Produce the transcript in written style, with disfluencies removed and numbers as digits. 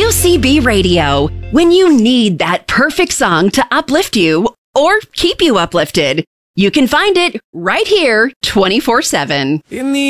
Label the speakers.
Speaker 1: UCB Radio. When you need that perfect song to uplift you or keep you uplifted, you can find it right here 24/7.
Speaker 2: In the